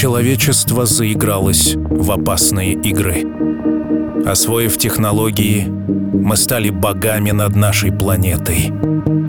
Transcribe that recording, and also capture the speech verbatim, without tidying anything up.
человечество заигралось в опасные игры. Освоив технологии, мы стали богами над нашей планетой.